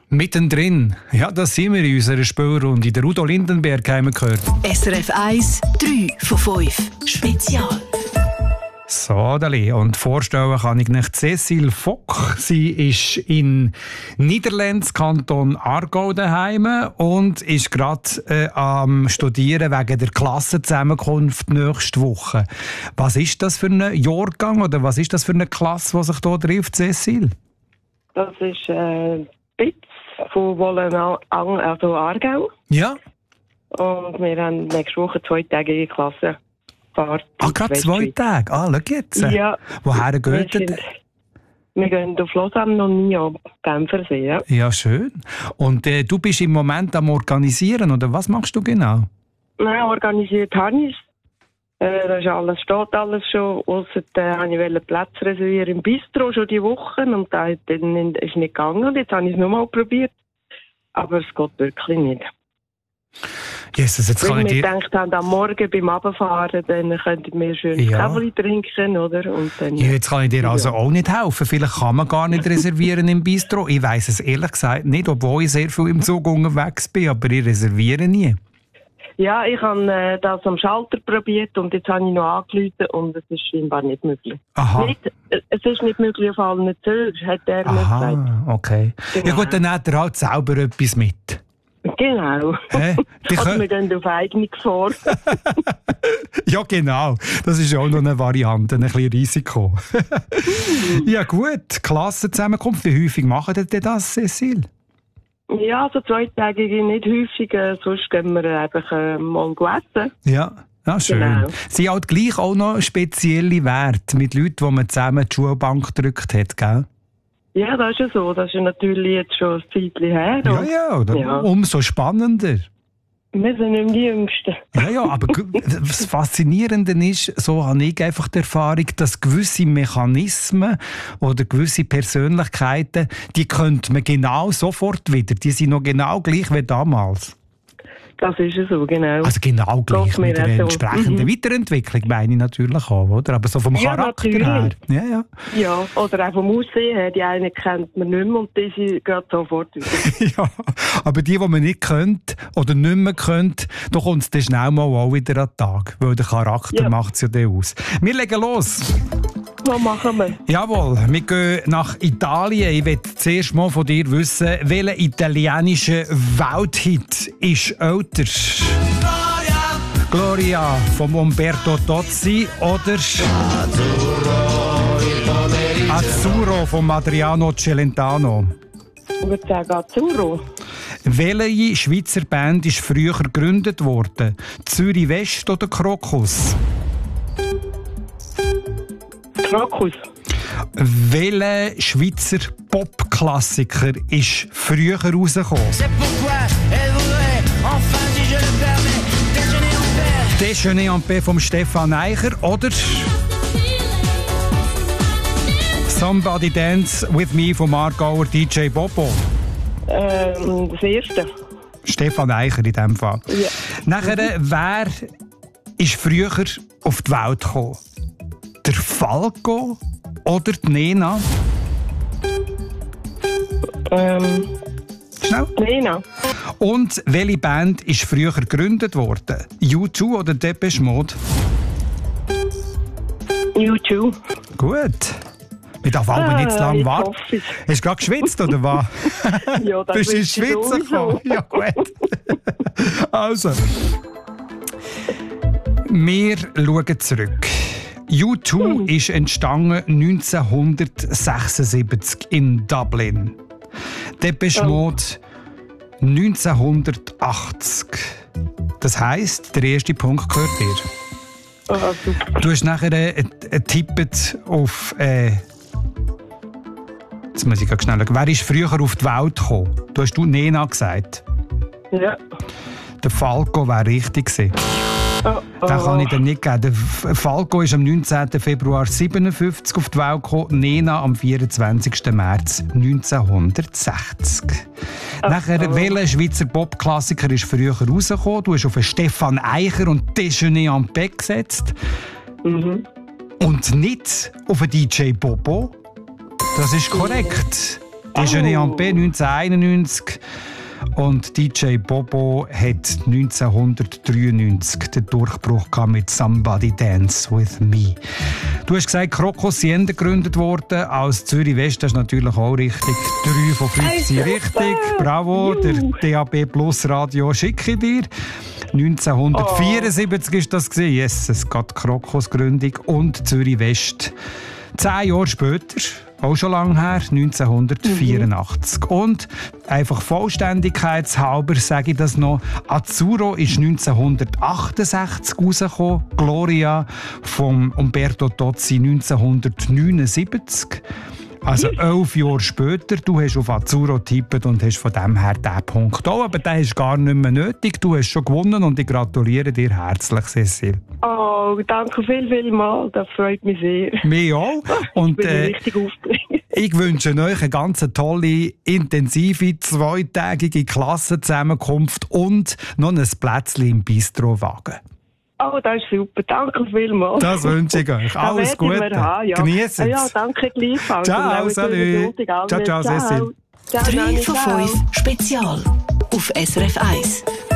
Mittendrin, ja, das sind wir in unserer Spielrunde. Der Udo Lindenberg haben wir gehört. SRF 1, 3 von 5. Spezial. So, Dali. Und vorstellen kann ich nicht Cécile Fock. Sie ist in Niederlands Kanton Aargau daheim und ist gerade am Studieren wegen der Klassenzusammenkunft nächste Woche. Was ist das für ein Jahrgang oder was ist das für eine Klasse, die sich hier trifft, Cécile? Das ist BITS von Wollenang, also Aargau. Ja. Und wir haben nächste Woche 2-tägige Klasse. Gerade 2 Tage? Schau jetzt. Ja. Woher geht ihr? Wir gehen auf Lausanne und Nyon, Genfersee. Ja. Ja, schön. Und du bist im Moment am Organisieren, oder was machst du genau? Nein, organisiert habe ich es. Steht alles schon. Ausser habe ich Plätze reservieren im Bistro schon die Woche und dann ist nicht gegangen. Jetzt habe ich es nochmal probiert. Aber es geht wirklich nicht. Jesus, jetzt kann ich dir... gedacht haben, am Morgen beim Abfahren, dann könnten wir schön Käferli trinken, oder? Und dann, ja, jetzt kann ich dir also auch nicht helfen. Vielleicht kann man gar nicht reservieren im Bistro. Ich weiss es ehrlich gesagt nicht, obwohl ich sehr viel im Zug unterwegs bin, aber ich reserviere nie. Ja, ich habe das am Schalter probiert und jetzt habe ich noch angerufen und es ist scheinbar nicht möglich. Aha. Es ist nicht möglich auf allen Zügen, hat er mir gesagt. Okay. Genau. Ja gut, dann hat er halt selber etwas mit. Genau. Also wir gehen auf eigene Gefahr. Ja, genau. Das ist auch noch eine Variante, ein bisschen Risiko. Ja gut, Klassenzusammenkunft. Wie häufig machen ihr das, Cécile? Ja, so 2-tägige nicht häufig. Sonst gehen wir einfach mal essen. Ja. Ja, schön. Genau. Sie hat gleich auch noch spezielle Werte mit Leuten, die man zusammen die Schulbank gedrückt hat, gell? Ja, das ist ja so. Das ist natürlich jetzt schon ein Zeitchen her. Ja, umso spannender. Wir sind nicht die Jüngsten. Ja, aber das Faszinierende ist, so habe ich einfach die Erfahrung, dass gewisse Mechanismen oder gewisse Persönlichkeiten, die könnte man genau sofort wieder. Die sind noch genau gleich wie damals. Das ist ja so, genau. Also genau gleich mit der entsprechenden Weiterentwicklung, meine ich natürlich auch, oder? Aber so vom Charakter her. Ja, oder auch vom Aussehen her. Die einen kennt man nicht mehr und die sind gerade sofort wieder. Ja, aber die man nicht kennt oder nicht mehr kennt, da kommt es dann schnell mal auch wieder an den Tag. Weil der Charakter macht es ja dann aus. Wir legen los. Was machen wir? Jawohl, wir gehen nach Italien. Ich will zuerst mal von dir wissen, welcher italienische Welthit ist älter? Gloria von Umberto Tozzi oder Azzurro von Adriano Celentano? Ich würde sagen Azzurro. Welche Schweizer Band ist früher gegründet worden? Zürich West oder Krokus? Krokus. Welcher Schweizer Popklassiker ist früher rausgekommen? Déjeuner en paix vom Stefan Eicher oder Somebody Dance With Me vom Aargauer DJ Bobo? Das erste. Stefan Eicher in diesem Fall. Ja. Nachher, wer ist früher auf die Welt gekommen? Der Falco oder die Nena? Schnell. Nena. Und welche Band ist früher gegründet worden? U2 oder Depeche Mode? U2. Gut. Wir dürfen aber nicht zu lange warten. Hast du gerade geschwitzt, oder was? Ja, das bist du ins Schwitzen gekommen? Ja, gut. Also. Wir schauen zurück. U2 ist entstanden 1976 in Dublin. Depeche Mode 1980. Das heisst, der erste Punkt gehört dir. Du hast nachher getippt auf... jetzt muss ich schnell schauen. Wer ist früher auf die Welt gekommen? Du hast Nena gesagt. Ja. Der Falco wäre richtig gewesen. Den kann ich dir nicht geben. Der Falco ist am 19. Februar 1957 auf die Welt gekommen, Nena am 24. März 1960. Nachher, welcher Schweizer Popklassiker ist früher rausgekommen? Du hast auf Stefan Eicher und Déjeuner en paix gesetzt. Mhm. Und nicht auf DJ Bobo. Das ist korrekt. Déjeuner en paix 1991. Und DJ Bobo hat 1993 den Durchbruch gehabt mit «Somebody Dance With Me». Du hast gesagt, Crocos sind gegründet worden als Zürich West. Das ist natürlich auch richtig. 3 von 5 sind richtig. Bravo, der DAB Plus Radio schicke ich dir. 1974 ist das gewesen. Yes, es geht Crocos Gründung und Zürich West. 10 Jahre später, auch schon lange her, 1984. Und einfach vollständigkeitshalber sage ich das noch, Azzurro ist 1968 rausgekommen, Gloria von Umberto Tozzi 1979. Also 11 Jahre später, du hast auf Azzurro getippt und hast von dem her diesen Punkt auch, aber der ist gar nicht mehr nötig. Du hast schon gewonnen und ich gratuliere dir herzlich, Cecil. Oh, danke vielmals, das freut mich sehr. Mich auch. Und, ich bin richtig aufgeregt. Ich wünsche euch eine ganz tolle, intensive, 2-tägige Klassenzusammenkunft und noch ein Plätzchen im Bistrowagen. Oh, das ist super. Danke vielmals. Das wünsche ich euch. Alles Gute. Genießt es. Ja, danke gleichfalls. Ciao, salut. Ciao, Cecil. 3 von 5 Spezial auf SRF 1.